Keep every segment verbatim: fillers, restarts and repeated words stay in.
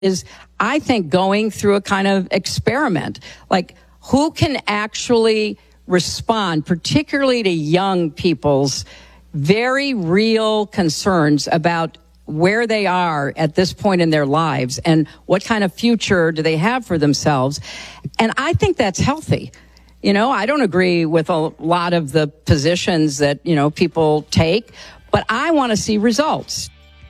is, I think, going through a kind of experiment. Like, who can actually respond, particularly to young people's very real concerns about where they are at this point in their lives and what kind of future do they have for themselves. And I think that's healthy. You know, I don't agree with a lot of the positions that, you know, people take, but I want to see results.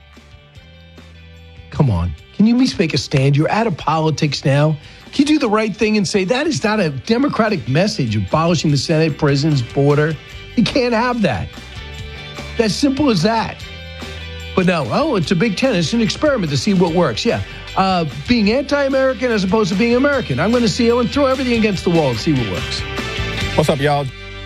Come on. Can you at least make a stand? You're out of politics now. Can you do the right thing and say that is not a Democratic message, abolishing the Senate, prisons, border? You can't have that. That's simple as that. But no, oh, it's a Big Ten. It's an experiment to see what works. Yeah. Uh, being anti-American as opposed to being American. I'm going to see, I'm going to throw everything against the wall and see what works. What's up, y'all?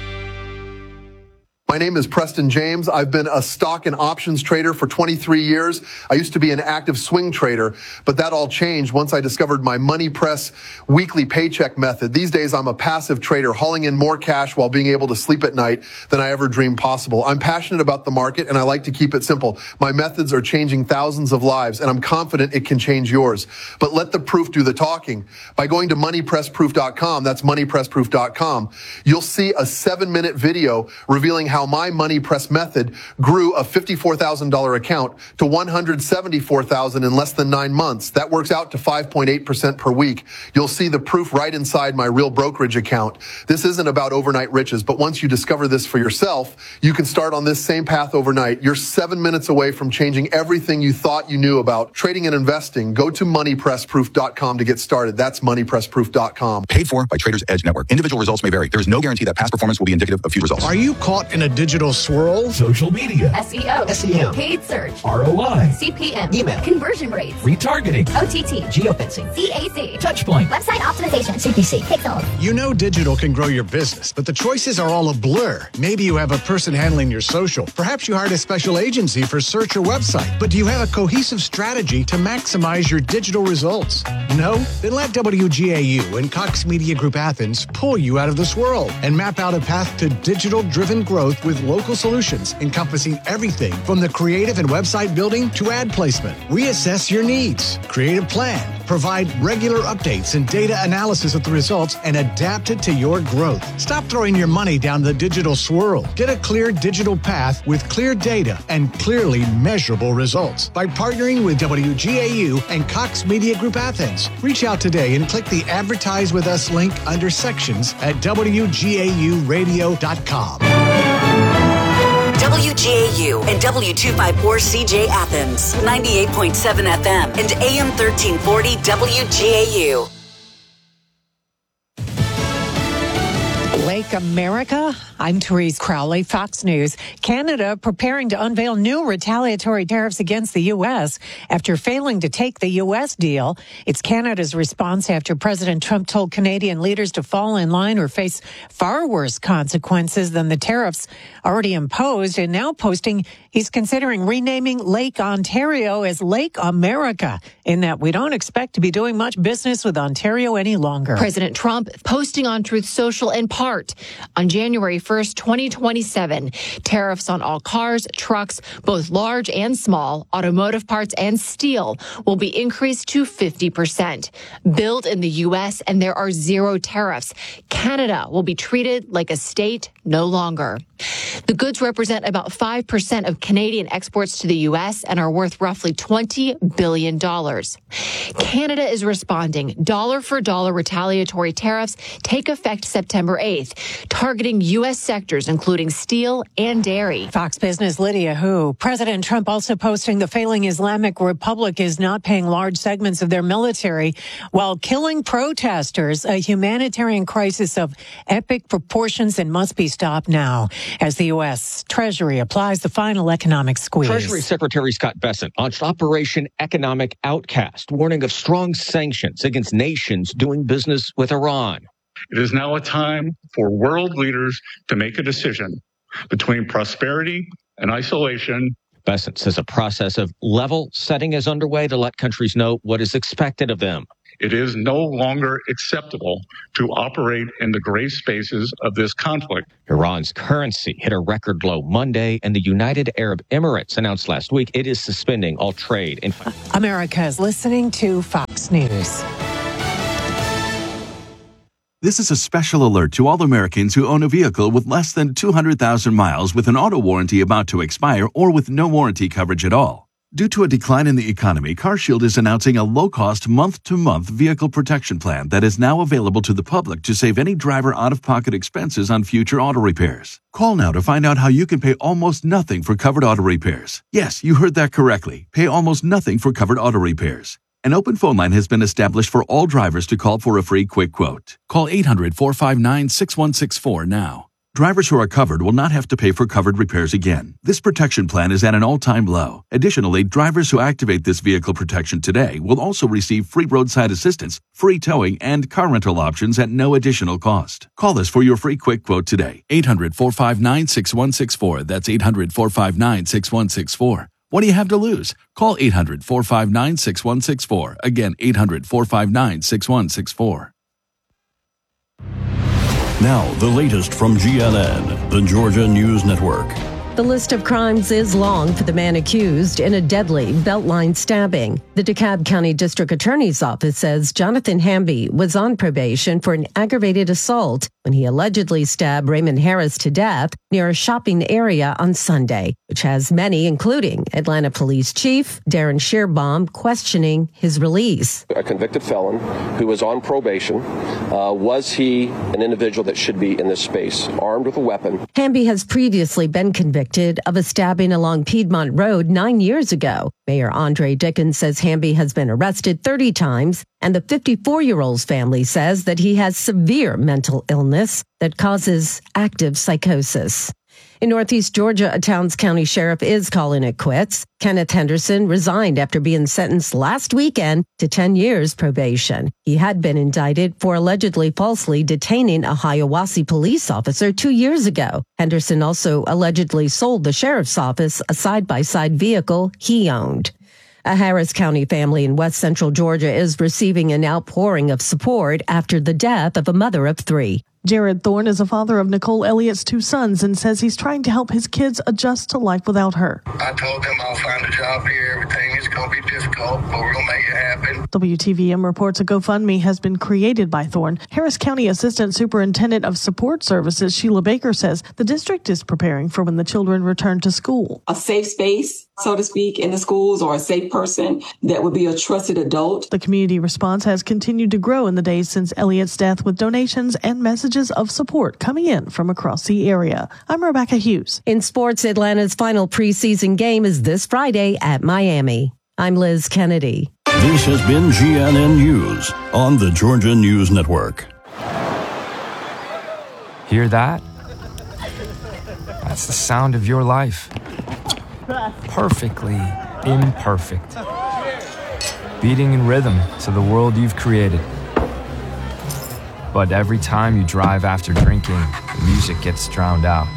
My name is Preston James. I've been a stock and options trader for twenty-three years. I used to be an active swing trader, but that all changed once I discovered my Money Press weekly paycheck method. These days, I'm a passive trader, hauling in more cash while being able to sleep at night than I ever dreamed possible. I'm passionate about the market, and I like to keep it simple. My methods are changing thousands of lives, and I'm confident it can change yours. But let the proof do the talking. By going to money press proof dot com, that's money press proof dot com, you'll see a seven-minute video revealing how how my Money Press method grew a fifty-four thousand dollars account to one hundred seventy-four thousand dollars in less than nine months. That works out to five point eight percent per week. You'll see the proof right inside my real brokerage account. This isn't about overnight riches, but once you discover this for yourself, you can start on this same path overnight. You're seven minutes away from changing everything you thought you knew about trading and investing. Go to money press proof dot com to get started. That's money press proof dot com. Paid for by Traders Edge Network. Individual results may vary. There is no guarantee that past performance will be indicative of future results. Are you caught in a digital swirl? Social media, S E O, S E M, paid search, R O I, C P M, email, conversion rates, retargeting, O T T, geofencing, C A C, Touchpoint, website optimization, C P C, Pixel. You know digital can grow your business, but the choices are all a blur. Maybe you have a person handling your social. Perhaps you hired a special agency for search or website. But do you have a cohesive strategy to maximize your digital results? No? Then let W G A U and Cox Media Group Athens pull you out of the swirl and map out a path to digital-driven growth with local solutions encompassing everything from the creative and website building to ad placement. We assess your needs, create a plan, provide regular updates and data analysis of the results, and adapt it to your growth. Stop throwing your money down the digital swirl. Get a clear digital path with clear data and clearly measurable results by partnering with W G A U and Cox Media Group Athens. Reach out today and click the Advertise With Us link under sections at W G A U radio dot com. W G A U and W two fifty-four C J Athens, ninety-eight point seven F M and A M thirteen forty W G A U. Lake America. I'm Therese Crowley, Fox News. Canada preparing to unveil new retaliatory tariffs against the U S after failing to take the U S deal. It's Canada's response after President Trump told Canadian leaders to fall in line or face far worse consequences than the tariffs already imposed, and now posting he's considering renaming Lake Ontario as Lake America, in that we don't expect to be doing much business with Ontario any longer. President Trump posting on Truth Social in part on January first, twenty twenty-seven, tariffs on all cars, trucks, both large and small, automotive parts and steel will be increased to fifty percent. Built in the U S, and there are zero tariffs. Canada will be treated like a state no longer. The goods represent about five percent of Canadian exports to the U S and are worth roughly twenty billion dollars. Canada is responding. Dollar for dollar retaliatory tariffs take effect September eighth, targeting U S sectors including steel and dairy. Fox Business' Lydia Hu. President Trump also posting the failing Islamic Republic is not paying large segments of their military while killing protesters, a humanitarian crisis of epic proportions and must be stopped now, as the U S. Treasury applies the final economic squeeze. Treasury Secretary Scott Bessent launched Operation Economic Outcast, warning of strong sanctions against nations doing business with Iran. It is now a time for world leaders to make a decision between prosperity and isolation. Bessent says a process of level setting is underway to let countries know what is expected of them. It is no longer acceptable to operate in the gray spaces of this conflict. Iran's currency hit a record low Monday, and the United Arab Emirates announced last week it is suspending all trade in. America is listening to Fox News. This is a special alert to all Americans who own a vehicle with less than two hundred thousand miles with an auto warranty about to expire or with no warranty coverage at all. Due to a decline in the economy, CarShield is announcing a low-cost month-to-month vehicle protection plan that is now available to the public to save any driver out-of-pocket expenses on future auto repairs. Call now to find out how you can pay almost nothing for covered auto repairs. Yes, you heard that correctly. Pay almost nothing for covered auto repairs. An open phone line has been established for all drivers to call for a free quick quote. Call eight hundred, four five nine, six one six four now. Drivers who are covered will not have to pay for covered repairs again. This protection plan is at an all-time low. Additionally, drivers who activate this vehicle protection today will also receive free roadside assistance, free towing, and car rental options at no additional cost. Call us for your free quick quote today. eight hundred, four five nine, six one six four. That's eight hundred, four five nine, six one six four. What do you have to lose? Call eight hundred, four five nine, six one six four. Again, eight hundred, four five nine, six one six four. Now, the latest from G N N, the Georgia News Network. The list of crimes is long for the man accused in a deadly Beltline stabbing. The DeKalb County District Attorney's Office says Jonathan Hamby was on probation for an aggravated assault when he allegedly stabbed Raymond Harris to death near a shopping area on Sunday, which has many, including Atlanta Police Chief Darren Shearbaum, questioning his release. A convicted felon who was on probation. Uh, was he an individual that should be in this space, armed with a weapon? Hamby has previously been convicted of a stabbing along Piedmont Road nine years ago. Mayor Andre Dickens says Hamby has been arrested thirty times, and the fifty-four-year-old's family says that he has severe mental illness that causes active psychosis. In Northeast Georgia, a Towns County sheriff is calling it quits. Kenneth Henderson resigned after being sentenced last weekend to ten years probation. He had been indicted for allegedly falsely detaining a Hiawassee police officer two years ago. Henderson also allegedly sold the sheriff's office a side-by-side vehicle he owned. A Harris County family in west central Georgia is receiving an outpouring of support after the death of a mother of three. Jared Thorne is a father of Nicole Elliott's two sons and says he's trying to help his kids adjust to life without her. I told them I'll find a job here. Everything is going to be difficult, but we're going to make it happen. W T V M reports a GoFundMe has been created by Thorne. Harris County Assistant Superintendent of Support Services Sheila Baker says the district is preparing for when the children return to school. A safe space, so to speak, in the schools, or a safe person that would be a trusted adult. The community response has continued to grow in the days since Elliott's death, with donations and messages of support coming in from across the area. I'm Rebecca Hughes. In sports, Atlanta's final preseason game is this Friday at Miami. I'm Liz Kennedy. This has been G N N News on the Georgia News Network. Hear that? That's the sound of your life. Perfectly imperfect. Beating in rhythm to the world you've created. But every time you drive after drinking, the music gets drowned out.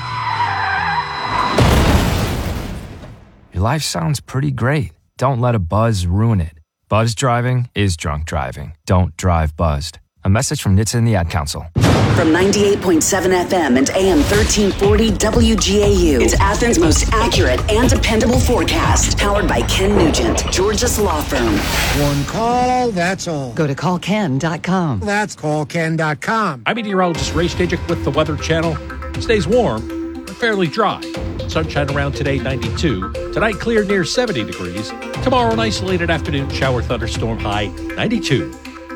Your life sounds pretty great. Don't let a buzz ruin it. Buzz driving is drunk driving. Don't drive buzzed. A message from N H T S A and the Ad Council. From ninety-eight point seven F M and A M thirteen forty W G A U, it's Athens' most accurate and dependable forecast. Powered by Ken Nugent, Georgia's law firm. One call, that's all. Go to call ken dot com. That's call ken dot com. I'm meteorologist Ray Stajic with the Weather Channel. It stays warm and fairly dry. Sunshine around today, ninety-two. Tonight, clear near seventy degrees. Tomorrow, an isolated afternoon shower thunderstorm high, ninety-two.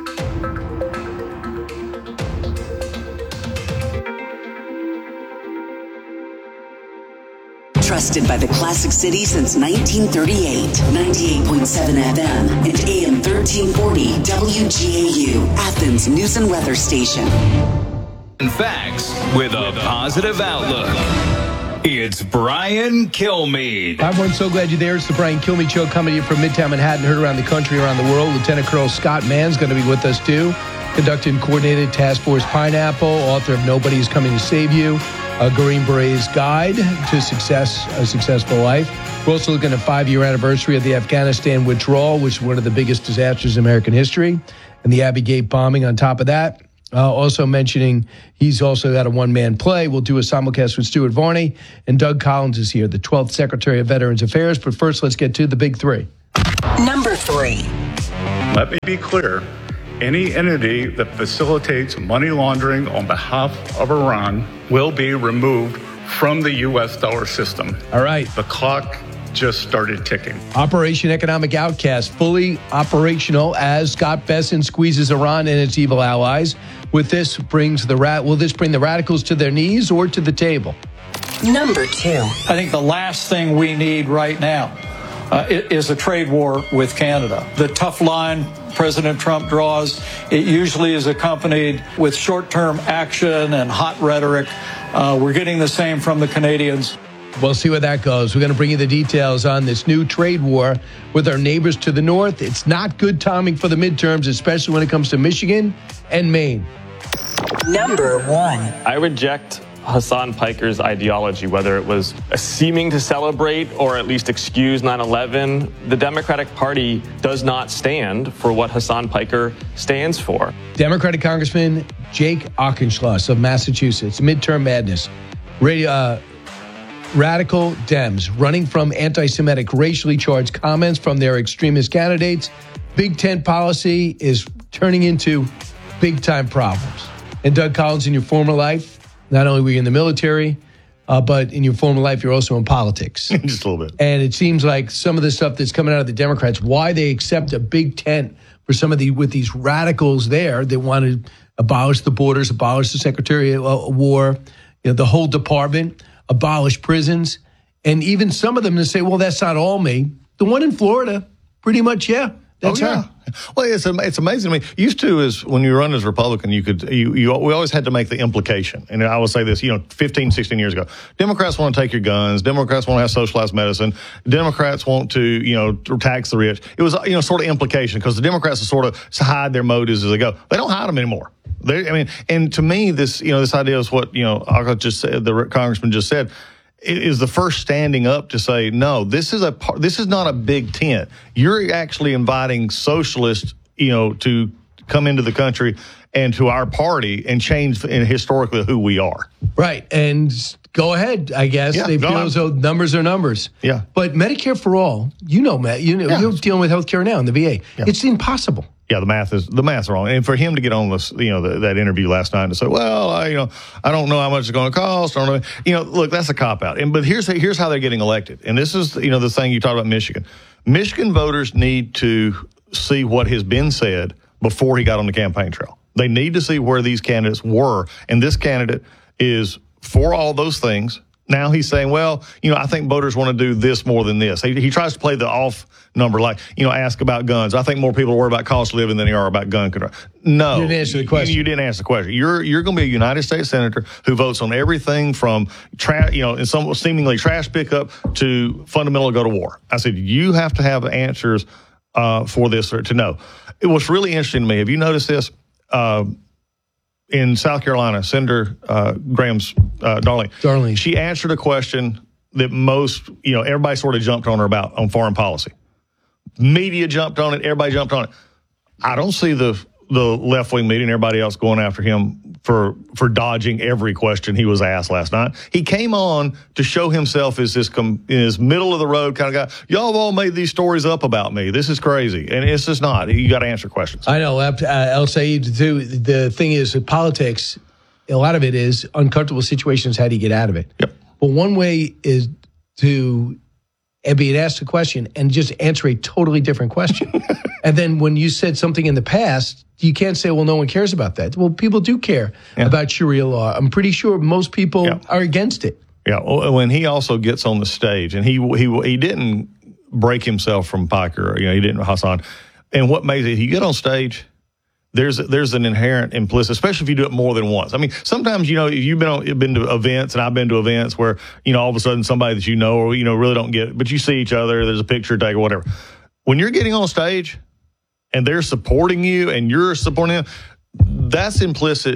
Trusted by the Classic City since nineteen thirty-eight. ninety-eight point seven F M and A M thirteen forty W G A U, Athens News and Weather Station. Facts with a positive outlook. It's Brian Kilmeade. Hi, everyone. So glad you're there. It's the Brian Kilmeade Show coming to you from Midtown Manhattan, heard around the country, around the world. Lieutenant Colonel Scott Mann's going to be with us, too. Conducting Coordinated Task Force Pineapple, author of Nobody's Coming to Save You. a Green Berets guide to success, a successful life. We're also looking at five-year anniversary of the Afghanistan withdrawal, which is one of the biggest disasters in American history, and the Abbey Gate bombing on top of that. Uh, also mentioning he's also got a one-man play. We'll do a simulcast with Stuart Varney, and Doug Collins is here, the twelfth Secretary of Veterans Affairs. But first, let's get to the big three. Number three. Let me be clear. Any entity that facilitates money laundering on behalf of Iran will be removed from the U S dollar system. All right. The clock just started ticking. Operation Economic Outcast, fully operational as Scott Bessent squeezes Iran and its evil allies. With this brings the rat. Will this bring the radicals to their knees or to the table? Number two. I think the last thing we need right now uh, is a trade war with Canada. The tough line President Trump draws, it usually is accompanied with short-term action and hot rhetoric. Uh, we're getting the same from the Canadians. We'll see where that goes. We're going to bring you the details on this new trade war with our neighbors to the north. It's not good timing for the midterms, especially when it comes to Michigan and Maine. Number one. I reject Hassan Piker's ideology, whether it was seeming to celebrate or at least excuse nine eleven. The Democratic Party does not stand for what Hassan Piker stands for. Democratic Congressman Jake Auchincloss of Massachusetts, midterm madness. Radio, uh, radical Dems running from anti-Semitic, racially charged comments from their extremist candidates. Big tent policy is turning into big-time problems. And Doug Collins, in your former life, not only were you in the military, uh, but in your former life, you're also in politics. Just a little bit. And it seems like some of the stuff that's coming out of the Democrats, why they accept a big tent for some of the, with these radicals there that want to abolish the borders, abolish the Secretary of War, you know, the whole department, abolish prisons, and even some of them to say, well, that's not all me. The one in Florida, pretty much, yeah. That's oh, yeah. her. Well, it's it's amazing to me. Used to is when you run as Republican, you could you, you we always had to make the implication. And I will say this, you know, fifteen, sixteen years ago, Democrats want to take your guns. Democrats want to have socialized medicine. Democrats want to, you know, tax the rich. It was, you know, sort of implication because the Democrats sort of hide their motives as they go. They don't hide them anymore. They, I mean, and to me, this, you know, this idea is what, you know, I just said, the congressman just said, is the first standing up to say, no, this is a this is not a big tent. You're actually inviting socialists, you know, to come into the country and to our party and change historically who we are. Right. And go ahead, I guess. Yeah, they feel as though numbers are numbers. Yeah. But Medicare for all, you know, Matt, you know, yeah. You're dealing with healthcare now in the V A. Yeah. It's impossible. Yeah, the math is the math's wrong, and for him to get on this, you know, the, that interview last night and say, "Well, I, you know, I don't know how much it's going to cost," I don't know, you know, look, that's a cop out. And but here's here's how they're getting elected, and this is, you know, the thing you talked about Michigan. Michigan voters need to see what has been said before he got on the campaign trail. They need to see where these candidates were, and this candidate is for all those things. Now he's saying, well, you know, I think voters want to do this more than this. He, he tries to play the off number, like, you know, ask about guns. I think more people are worried about cost of living than they are about gun control. No. You didn't answer the question. You, you didn't answer the question. You're you're going to be a United States senator who votes on everything from, tra- you know, in some seemingly trash pickup to fundamental go to war. I said, you have to have answers uh, for this or to know. It was really interesting to me. Have you noticed this? Uh, in South Carolina, Senator uh, Graham's uh, Darling. Darling. She answered a question that most, you know, everybody sort of jumped on her about on foreign policy. Media jumped on it. Everybody jumped on it. I don't see the the left-wing media and everybody else going after him for for dodging every question he was asked last night. He came on to show himself as this com- as middle-of-the-road kind of guy. Y'all have all made these stories up about me. This is crazy. And it's just not. You got to answer questions. I know. Uh, El Sayed, too. The thing is, with politics, a lot of it is uncomfortable situations. How do you get out of it? Yep. But one way is to be asked a question and just answer a totally different question. And then when you said something in the past, you can't say, well, no one cares about that. Well, people do care yeah. about Sharia law. I'm pretty sure most people yeah. are against it. Yeah. When he also gets on the stage, and he he he didn't break himself from Piker, you know, he didn't Hassan. And what makes it, you get on stage, there's there's an inherent implicit, especially if you do it more than once. I mean, sometimes, you know, you've been on, you've been to events, and I've been to events where, you know, all of a sudden somebody that you know or, you know, really don't get it, but you see each other, there's a picture take or whatever. When you're getting on stage and they're supporting you and you're supporting them, that's implicit.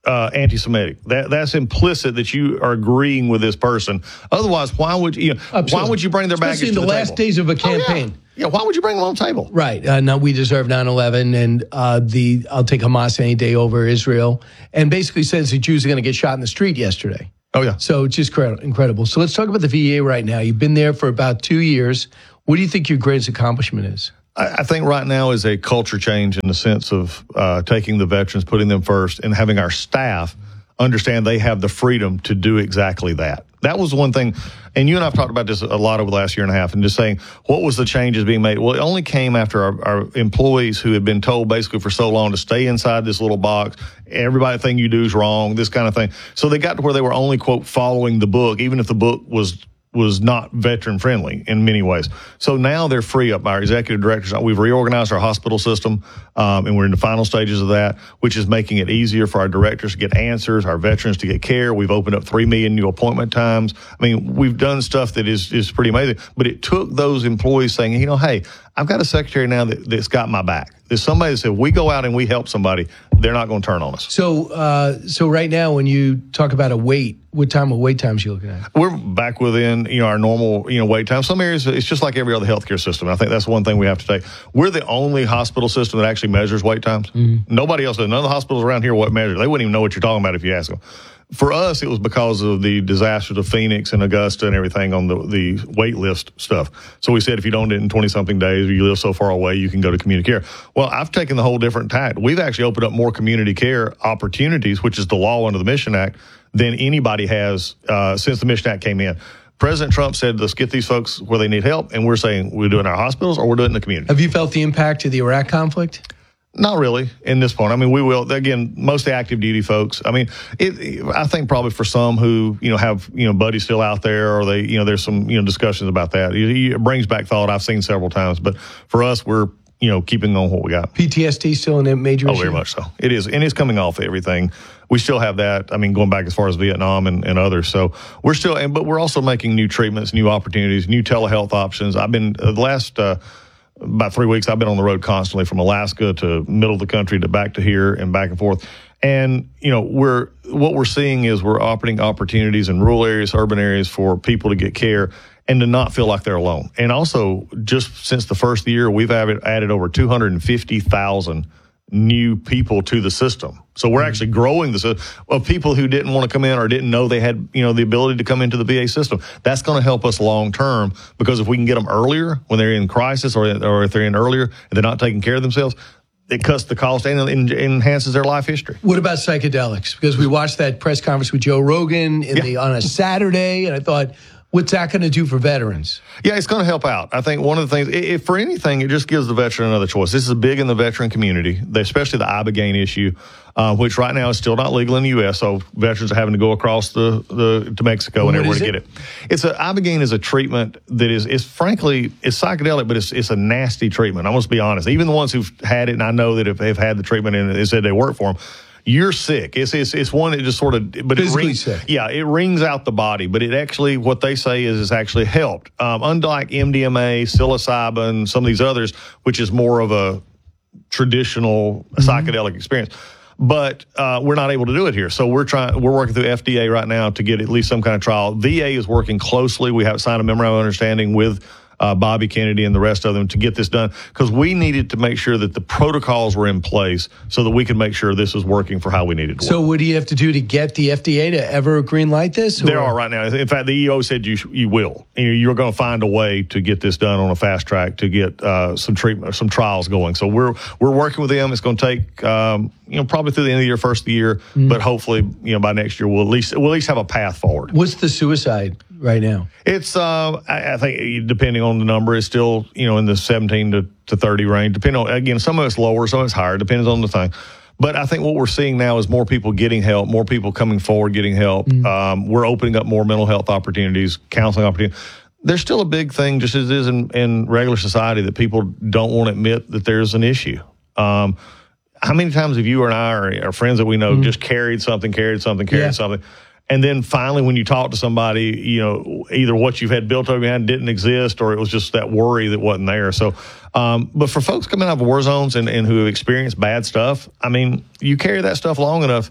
uh, anti-Semitic. That that's implicit that you are agreeing with this person. Otherwise, why would you? you know, why would you bring their baggage? Especially in to the, the last table? days of a campaign. Oh, yeah. yeah, why would you bring them on the table? Right. Uh, now we deserve nine eleven, and uh, the I'll take Hamas any day over Israel, and basically says the Jews are going to get shot in the street yesterday. Oh yeah. So it's just cre- incredible. So let's talk about the V A right now. You've been there for about two years. What do you think your greatest accomplishment is? I think right now is a culture change in the sense of uh, taking the veterans, putting them first, and having our staff understand they have the freedom to do exactly that. That was one thing, and you and I have talked about this a lot over the last year and a half, and just saying, what was the changes being made? Well, it only came after our, our employees who had been told basically for so long to stay inside this little box, everybody think you do is wrong, this kind of thing. So they got to where they were only, quote, following the book, even if the book was was not veteran friendly in many ways. So now they're free up. Our executive directors, we've reorganized our hospital system, um, and we're in the final stages of that, which is making it easier for our directors to get answers, our veterans to get care. We've opened up three million new appointment times. I mean, we've done stuff that is, is pretty amazing, but it took those employees saying, you know, hey, I've got a secretary now that, that's got my back. There's somebody that said, we go out and we help somebody, they're not going to turn on us. So, uh, so right now, when you talk about a wait, what time of wait times you looking at? We're back within, you know, our normal, you know, wait time. Some areas, it's just like every other healthcare system. I think that's one thing we have to take. We're the only hospital system that actually measures wait times. Mm-hmm. Nobody else does. None of the hospitals around here what measure. They wouldn't even know what you're talking about if you ask them. For us, it was because of the disasters of Phoenix and Augusta and everything on the, the wait list stuff. So we said if you don't do it in twenty-something days or you live so far away, you can go to community care. Well, I've taken the whole different tact. We've actually opened up more community care opportunities, which is the law under the Mission Act, than anybody has uh, since the Mission Act came in. President Trump said, let's get these folks where they need help, and we're saying we're doing it in our hospitals or we're doing it in the community. Have you felt the impact of the Iraq conflict? Not really in this point. I mean, we will, again, mostly active duty folks. I mean, it, I think probably for some who, you know, have, you know, buddies still out there or they, you know, there's some, you know, discussions about that. It, it brings back thought I've seen several times. But for us, we're, you know, keeping on what we got. P T S D still a major oh, issue? Oh, very much so. It is. And it's coming off everything. We still have that. I mean, going back as far as Vietnam and, and others. So we're still, and, but we're also making new treatments, new opportunities, new telehealth options. I've been, uh, the last, uh, about three weeks, I've been on the road constantly from Alaska to middle of the country to back to here and back and forth. And, you know, we're, what we're seeing is we're opening opportunities in rural areas, urban areas for people to get care and to not feel like they're alone. And also, just since the first year, we've added, added over two hundred fifty thousand new people to the system. So we're actually growing this of people who didn't want to come in or didn't know they had, you know, the ability to come into the V A system. That's going to help us long term, because if we can get them earlier when they're in crisis or, or if they're in earlier and they're not taking care of themselves, it cuts the cost and enhances their life history. What about psychedelics? Because we watched that press conference with Joe Rogan in yeah. the, on a Saturday, and I thought, what's that going to do for veterans? Yeah, it's going to help out. I think one of the things, if for anything, it just gives the veteran another choice. This is big in the veteran community, especially the Ibogaine issue, uh, which right now is still not legal in the U S. So veterans are having to go across the, the to Mexico and everywhere to get it. It's a Ibogaine is a treatment that is, is frankly, it's psychedelic, but it's it's a nasty treatment. I must be honest. Even the ones who've had it, and I know that if they've had the treatment and they said they work for them, you're sick. It's, it's it's one that just sort of, but physically it rings, sick. Yeah, it rings out the body, but it actually, what they say is it's actually helped. Um, unlike M D M A, psilocybin, some of these others, which is more of a traditional mm-hmm. psychedelic experience. But uh, we're not able to do it here. So we're trying, we're working through F D A right now to get at least some kind of trial. V A is working closely. We have signed a memorandum of understanding with Uh, Bobby Kennedy and the rest of them to get this done, because we needed to make sure that the protocols were in place so that we could make sure this is working for how we needed to work. So what do you have to do to get the F D A to ever green light this? Or? There are right now. In fact, the E O said you you will. You're going to find a way to get this done on a fast track to get uh, some treatment, some trials going. So we're we're working with them. It's going to take um, you know probably through the end of the year, first of the year, mm. but hopefully you know by next year we'll at least we'll at least have a path forward. What's the suicide right now? It's uh, I, I think depending on the number, it's still you know in the seventeen to thirty range. Depending on, again, some of it's lower, some of it's higher. Depends on the thing. But I think what we're seeing now is more people getting help, more people coming forward getting help. Mm. Um, we're opening up more mental health opportunities, counseling opportunities. There's still a big thing, just as it is in, in regular society, that people don't want to admit that there's an issue. Um, how many times have you or I or, or friends that we know mm. just carried something, carried something, carried yeah. something? And then finally, when you talk to somebody, you know, either what you've had built over your hand didn't exist, or it was just that worry that wasn't there. So, um, but for folks coming out of war zones and, and who have experienced bad stuff, I mean, you carry that stuff long enough,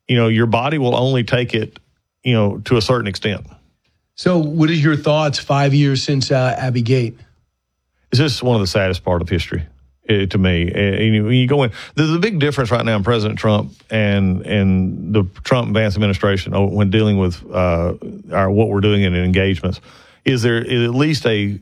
you know, your body will only take it, you know, to a certain extent. So what is your thoughts five years since uh, Abbey Gate? It's just one of the saddest part of history uh, to me. Uh, you, when you go in, there's a big difference right now in President Trump and and the Trump Vance administration when dealing with uh, our what we're doing in engagements. Is there is at least a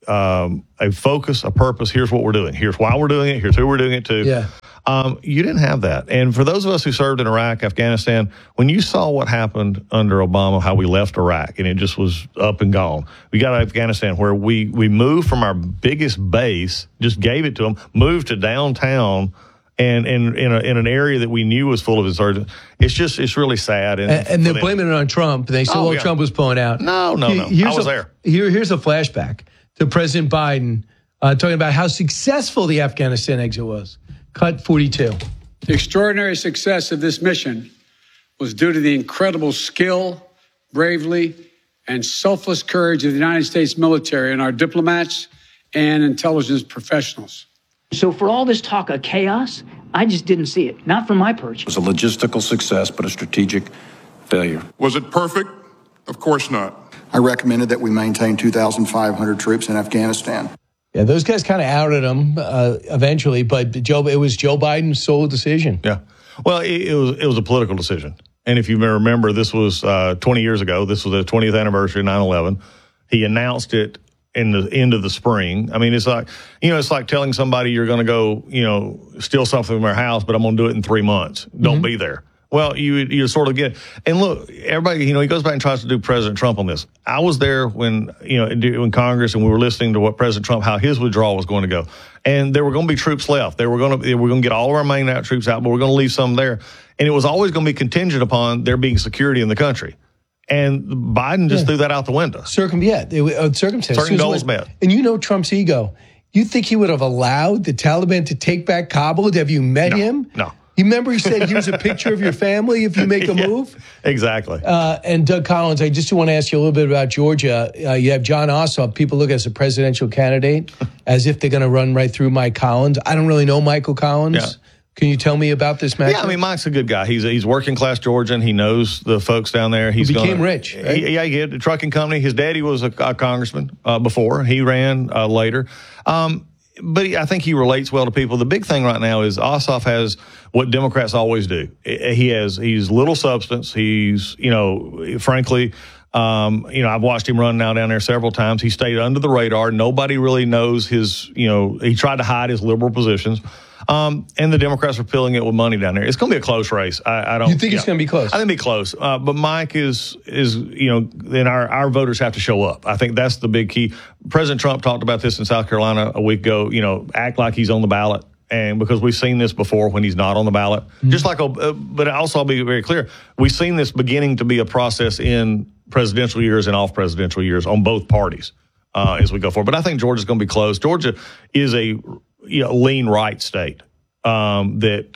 um, a focus, a purpose? Here's what we're doing. Here's why we're doing it. Here's who we're doing it to. Yeah. Um, you didn't have that. And for those of us who served in Iraq, Afghanistan, when you saw what happened under Obama, how we left Iraq, and it just was up and gone. We got to Afghanistan where we, we moved from our biggest base, just gave it to them, moved to downtown and, and in, a, in an area that we knew was full of insurgents. It's just, it's really sad. And, and, and they're blaming it on Trump. They say, oh, well, yeah. Trump was pulling out. No, no, no. Here's I was a, there. Here, here's a flashback to President Biden uh, talking about how successful the Afghanistan exit was. Cut forty-two. The extraordinary success of this mission was due to the incredible skill, bravery, and selfless courage of the United States military and our diplomats and intelligence professionals. So for all this talk of chaos, I just didn't see it. Not from my perch. It was a logistical success, but a strategic failure. Was it perfect? Of course not. I recommended that we maintain two thousand five hundred troops in Afghanistan. Yeah, those guys kind of outed him uh, eventually, but Joe, it was Joe Biden's sole decision. Yeah. Well, it, it was it was a political decision. And if you remember, this was uh, twenty years ago. This was the twentieth anniversary of nine eleven. He announced it in the end of the spring. I mean, it's like, you know, it's like telling somebody you're going to go, you know, steal something from their house, but I'm going to do it in three months. Don't mm-hmm. be there. Well, you you sort of get, and look, everybody, you know, he goes back and tries to do President Trump on this. I was there when, you know, in Congress, and we were listening to what President Trump, how his withdrawal was going to go. And there were going to be troops left. They were going to, they were going to get all of our main out troops out, but we're going to leave some there. And it was always going to be contingent upon there being security in the country. And Biden just yeah. threw that out the window. Circum, yeah, it, uh, circumstances. Certain goals met. And you know Trump's ego. You think he would have allowed the Taliban to take back Kabul? Have you met no, him? No. You remember he said, here's a picture of your family if you make a yeah, move? Exactly. Uh, and Doug Collins, I just want to ask you a little bit about Georgia. Uh, you have John Ossoff. People look as a presidential candidate as if they're going to run right through Mike Collins. I don't really know Michael Collins. Yeah. Can you tell me about this match? Yeah, I mean, Mike's a good guy. He's he's working class Georgian. He knows the folks down there. He's he became gonna, rich. Right? He, yeah, he had a trucking company. His daddy was a, a congressman uh, before. He ran uh, later. Um, But he, I think he relates well to people. The big thing right now is Ossoff has what Democrats always do. He has he's little substance. He's, you know, frankly, um, you know, I've watched him run now down there several times. He stayed under the radar. Nobody really knows his, you know, he tried to hide his liberal positions. Um, and the Democrats are filling it with money down there. It's going to be a close race. I, I don't. You think yeah, it's going to be close? I think it'll be close. Uh, but Mike is is you know, then our our voters have to show up. I think that's the big key. President Trump talked about this in South Carolina a week ago. You know, act like he's on the ballot, and because we've seen this before when he's not on the ballot. Mm-hmm. Just like, uh, but also I'll be very clear. We've seen this beginning to be a process in presidential years and off presidential years on both parties uh, as we go forward. But I think Georgia's going to be close. Georgia is a you know, lean right state. Um, that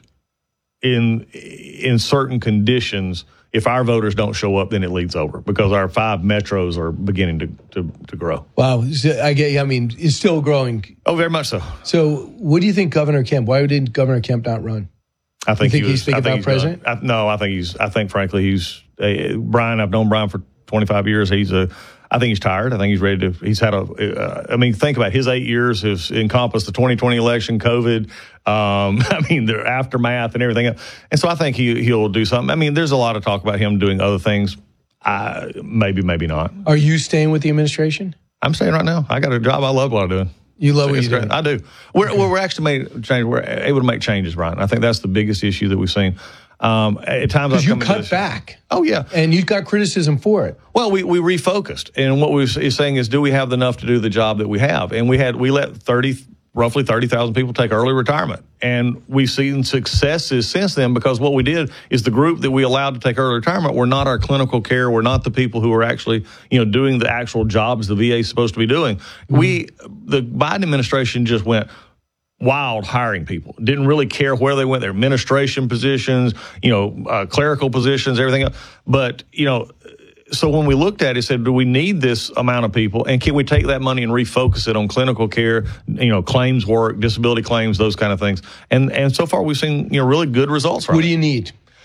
in in certain conditions, if our voters don't show up, then it leads over because our five metros are beginning to to, to grow. Wow, I get. I mean, it's still growing. Oh, very much so. So, what do you think, Governor Kemp? Why didn't Governor Kemp not run? I think, you think he was, he's thinking I think about he's president. I, no, I think he's. I think frankly, he's uh, Brian. I've known Brian for twenty-five years. He's a. I think he's tired. I think he's ready to. He's had a. Uh, I mean, think about it. His eight years has encompassed the twenty twenty election, COVID. Um, I mean, the aftermath and everything else. And so I think he he'll do something. I mean, there's a lot of talk about him doing other things. I, maybe, maybe not. Are you staying with the administration? I'm staying right now. I got a job. I love what I'm doing. You love so what you're doing. I do. We're okay. we're actually made change. We're able to make changes, Brian. I think that's the biggest issue that we've seen. Um, at times, because you cut back. Oh yeah, and you got criticism for it. Well, we we refocused, and what we were saying is, do we have enough to do the job that we have? And we had we let thirty, roughly thirty thousand people take early retirement, and we've seen successes since then because what we did is the group that we allowed to take early retirement were not our clinical care, were not the people who were actually you know doing the actual jobs the V A is supposed to be doing. Mm-hmm. We the Biden administration just went wild hiring people. Didn't really care where they went, their administration positions, you know, uh, clerical positions, everything else. But, you know, so when we looked at it, said, do we need this amount of people? And can we take that money and refocus it on clinical care, you know, claims work, disability claims, those kind of things? And and so far we've seen, you know, really good results from it. What do you need?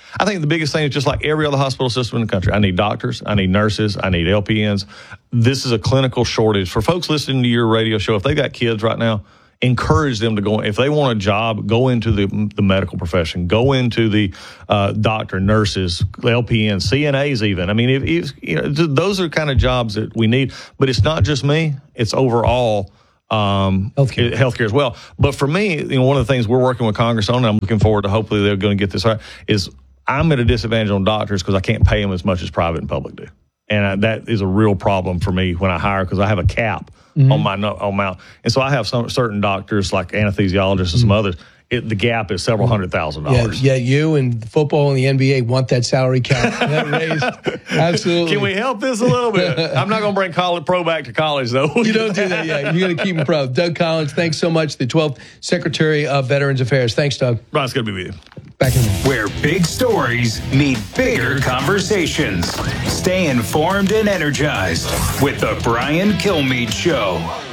I think the biggest thing is just like every other hospital system in the country. I need doctors. I need nurses. I need L P Ns. This is a clinical shortage. For folks listening to your radio show, if they got kids right now, encourage them to go. If they want a job, go into the the medical profession. Go into the uh, doctor, nurses, L P Ns, C N As even. I mean, if, if, you know, those are kind of jobs that we need. But it's not just me. It's overall um, healthcare. healthcare as well. But for me, you know, one of the things we're working with Congress on, and I'm looking forward to hopefully they're going to get this right, is I'm at a disadvantage on doctors because I can't pay them as much as private and public do. And I, that is a real problem for me when I hire because I have a cap mm-hmm. on my on my and so I have some certain doctors like anesthesiologists and some mm-hmm. others. It, the gap is several hundred thousand dollars. Yeah, yeah, you and football and the N B A want that salary cap that raised. Absolutely. Can we help this a little bit? I'm not going to bring college pro back to college though. You don't do that. Yeah, you got to keep them pro. Doug Collins, thanks so much. The twelfth Secretary of Veterans Affairs. Thanks, Doug. Brian, it's good to be with you. Back in Where big stories meet bigger conversations. Stay informed and energized with the Brian Kilmeade Show.